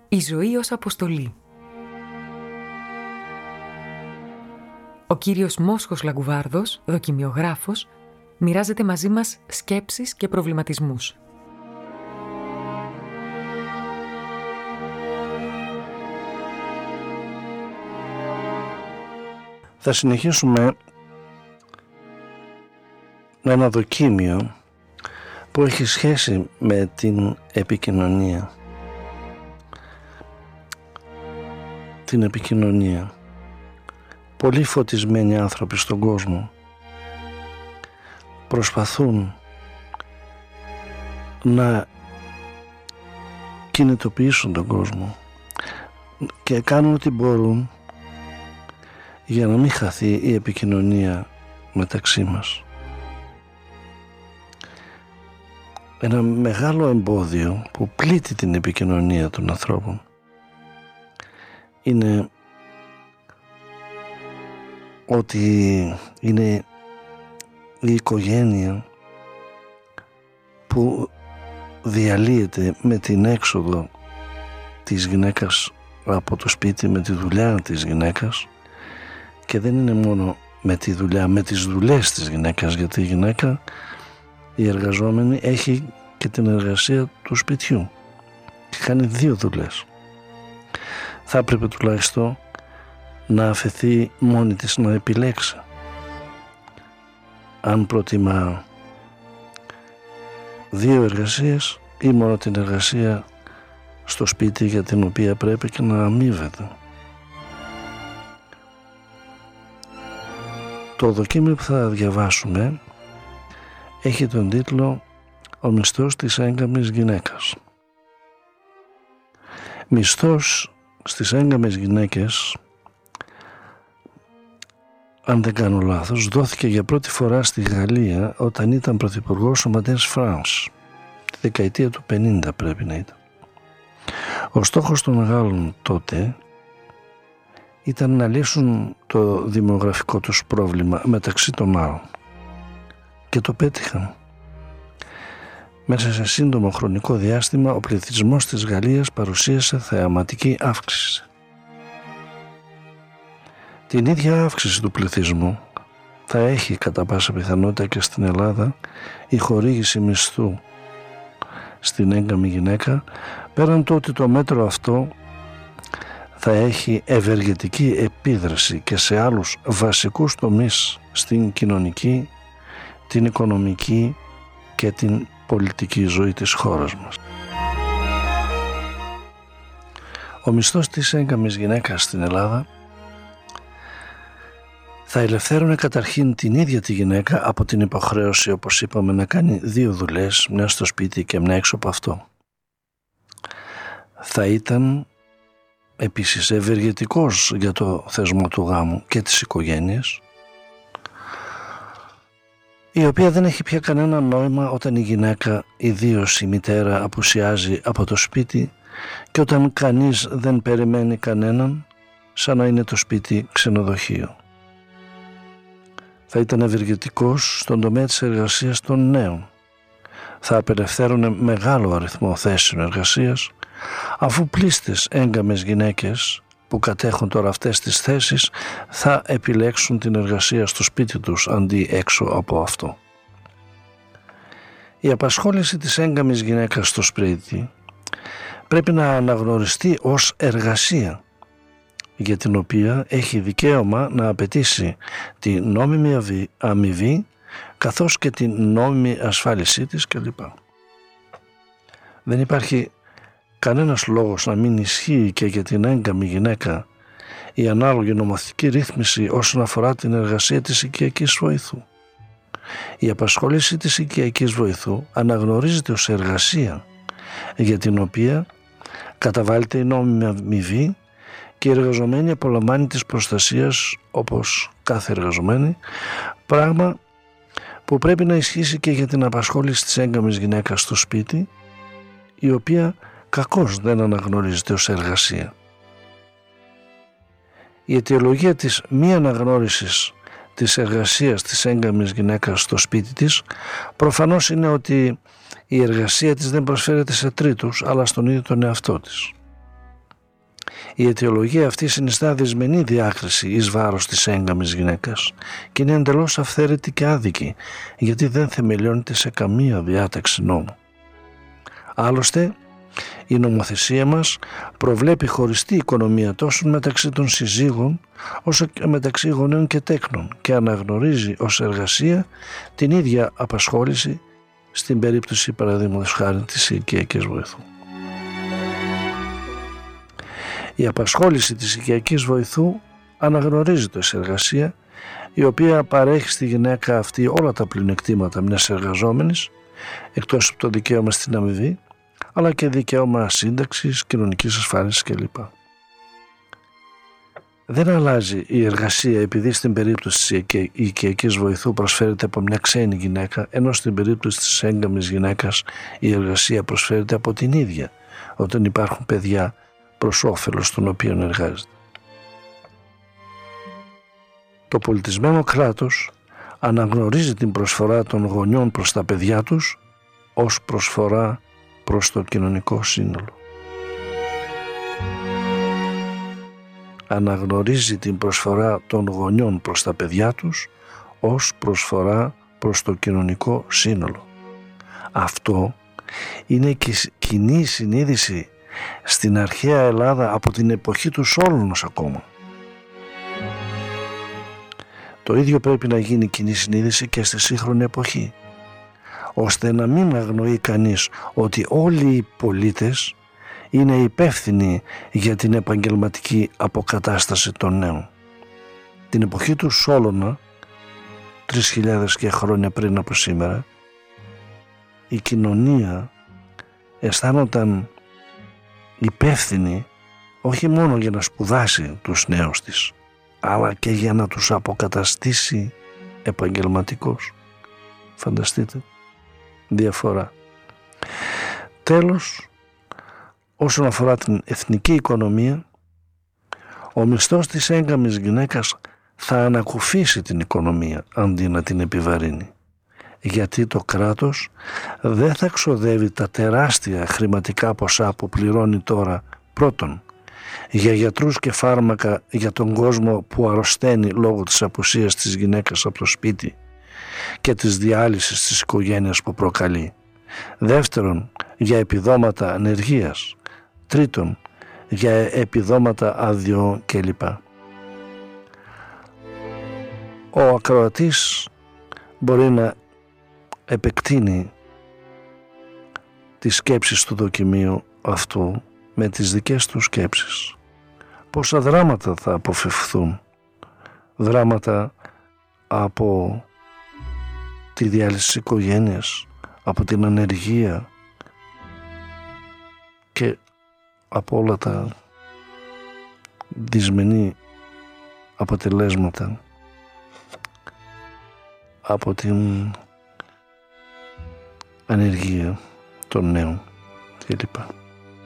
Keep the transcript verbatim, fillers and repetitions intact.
Η ζωή ως αποστολή. Ο κύριος Μόσχος Λαγκουβάρδος, δοκιμιογράφος, μοιράζεται μαζί μας σκέψεις και προβληματισμούς. Θα συνεχίσουμε με ένα δοκίμιο που έχει σχέση με την επικοινωνία. Την επικοινωνία. Πολλοί φωτισμένοι άνθρωποι στον κόσμο προσπαθούν να κινητοποιήσουν τον κόσμο και κάνουν ό,τι μπορούν για να μην χαθεί η επικοινωνία μεταξύ μας. Ένα μεγάλο εμπόδιο που πλήττει την επικοινωνία των ανθρώπων είναι ότι είναι η οικογένεια που διαλύεται με την έξοδο της γυναίκας από το σπίτι, με τη δουλειά της γυναίκας, και δεν είναι μόνο με τη δουλειά, με τις δουλειές της γυναίκας, γιατί η γυναίκα, η εργαζόμενη, έχει και την εργασία του σπιτιού και κάνει δύο δουλειές. Θα έπρεπε τουλάχιστον να αφαιθεί μόνη της να επιλέξει αν προτιμά δύο εργασίες ή μόνο την εργασία στο σπίτι για την οποία πρέπει και να αμείβεται. Το δοκίμιο που θα διαβάσουμε έχει τον τίτλο «Ο μισθός της έγκαμης γυναίκας». Μισθός στις έγκαμες γυναίκες, αν δεν κάνω λάθος, δόθηκε για πρώτη φορά στη Γαλλία όταν ήταν πρωθυπουργός ο Ματές Φρανς. Τη δεκαετία του πενήντα πρέπει να ήταν. Ο στόχος των Γάλλων τότε ήταν να λύσουν το δημογραφικό τους πρόβλημα μεταξύ των άλλων. Και το πέτυχαν. Μέσα σε σύντομο χρονικό διάστημα ο πληθυσμός της Γαλλίας παρουσίασε θεαματική αύξηση. Την ίδια αύξηση του πληθυσμού θα έχει κατά πάσα πιθανότητα και στην Ελλάδα η χορήγηση μισθού στην έγκαμη γυναίκα, πέραν το ότι το μέτρο αυτό θα έχει ευεργετική επίδραση και σε άλλους βασικούς τομείς στην κοινωνική, την οικονομική και την πολιτική ζωή της χώρας μας. Ο μισθός της έγκαμης γυναίκας στην Ελλάδα θα ελευθέρωνε καταρχήν την ίδια τη γυναίκα από την υποχρέωση, όπως είπαμε, να κάνει δύο δουλειές, μια στο σπίτι και μια έξω από αυτό. Θα ήταν επίσης ευεργετικός για το θεσμό του γάμου και της οικογένειας, η οποία δεν έχει πια κανένα νόημα όταν η γυναίκα, ιδίως η μητέρα, απουσιάζει από το σπίτι και όταν κανείς δεν περιμένει κανέναν, σαν να είναι το σπίτι ξενοδοχείο. Θα ήταν ευεργετικός στον τομέα της εργασίας των νέων. Θα απελευθέρωνε μεγάλο αριθμό θέσεων εργασίας, αφού πλήστες έγκαμες γυναίκες που κατέχουν τώρα αυτές τις θέσεις θα επιλέξουν την εργασία στο σπίτι τους αντί έξω από αυτό. Η απασχόληση της έγκαμης γυναίκας στο σπίτι πρέπει να αναγνωριστεί ως εργασία, για την οποία έχει δικαίωμα να απαιτήσει τη νόμιμη αμοιβή καθώς και την νόμιμη ασφάλισή της κλπ. Δεν υπάρχει κανένας λόγος να μην ισχύει και για την έγκαμη γυναίκα η ανάλογη νομοθετική ρύθμιση όσον αφορά την εργασία της οικιακής βοηθού. Η απασχόληση της οικιακής βοηθού αναγνωρίζεται ως εργασία για την οποία καταβάλλεται η νόμιμη αμοιβή και η εργαζομένη απολαμβάνει της προστασίας όπως κάθε εργαζομένη, πράγμα που πρέπει να ισχύσει και για την απασχόληση της έγκαμης γυναίκας στο σπίτι, η οποία κακώς δεν αναγνωρίζεται ως εργασία. Η αιτιολογία της μη αναγνώρισης της εργασίας της έγκαμης γυναίκας στο σπίτι της προφανώς είναι ότι η εργασία της δεν προσφέρεται σε τρίτους αλλά στον ίδιο τον εαυτό της. Η αιτιολογία αυτή συνιστά δυσμενή διάκριση εις βάρος της έγκαμης γυναίκας και είναι εντελώς αυθαίρετη και άδικη, γιατί δεν θεμελιώνεται σε καμία διάταξη νόμου. Άλλωστε, η νομοθεσία μας προβλέπει χωριστή οικονομία τόσο μεταξύ των συζύγων όσο και μεταξύ γονέων και τέκνων και αναγνωρίζει ως εργασία την ίδια απασχόληση στην περίπτωση παραδείγματος χάρη της οικιακής βοηθού. Η απασχόληση της οικιακής βοηθού αναγνωρίζεται ως εργασία η οποία παρέχει στη γυναίκα αυτή όλα τα πλεονεκτήματα μιας εργαζόμενης εκτός από το δικαίωμα στην αμοιβή, αλλά και δικαίωμα σύνταξης, κοινωνικής ασφάλισης κλπ. Δεν αλλάζει η εργασία επειδή στην περίπτωση της οικιακής βοηθού προσφέρεται από μια ξένη γυναίκα, ενώ στην περίπτωση της έγκαμης γυναίκας η εργασία προσφέρεται από την ίδια όταν υπάρχουν παιδιά προς όφελος των οποίων εργάζεται. Το πολιτισμένο κράτος αναγνωρίζει την προσφορά των γονιών προς τα παιδιά τους ως προσφορά προς το κοινωνικό σύνολο. Αναγνωρίζει την προσφορά των γονιών προς τα παιδιά τους ως προσφορά προς το κοινωνικό σύνολο. Αυτό είναι κοινή συνείδηση στην αρχαία Ελλάδα από την εποχή του Σόλωνος ακόμα. Το ίδιο πρέπει να γίνει κοινή συνείδηση και στη σύγχρονη εποχή, ώστε να μην αγνοεί κανείς ότι όλοι οι πολίτες είναι υπεύθυνοι για την επαγγελματική αποκατάσταση των νέων. Την εποχή του Σόλωνα, τρεις χιλιάδες και χρόνια πριν από σήμερα, η κοινωνία αισθάνονταν υπεύθυνη όχι μόνο για να σπουδάσει τους νέους της, αλλά και για να τους αποκαταστήσει επαγγελματικώς. Φανταστείτε, διαφορά. Τέλος, όσον αφορά την εθνική οικονομία, ο μισθός της έγκαμης γυναίκας θα ανακουφίσει την οικονομία αντί να την επιβαρύνει, γιατί το κράτος δεν θα ξοδεύει τα τεράστια χρηματικά ποσά που πληρώνει τώρα, πρώτον για γιατρούς και φάρμακα για τον κόσμο που αρρωσταίνει λόγω της απουσίας της γυναίκας από το σπίτι και της διάλυσης της οικογένειας που προκαλεί, δεύτερον για επιδόματα ανεργίας, τρίτον για επιδόματα αδειών κλπ. Ο ακροατής μπορεί να επεκτείνει τις σκέψεις του δοκιμίου αυτού με τις δικές του σκέψεις. Πόσα δράματα θα αποφευχθούν, δράματα από τη διάλυση της οικογένειας, από την ανεργία και από όλα τα δυσμενή αποτελέσματα από την ανεργία των νέων κλπ.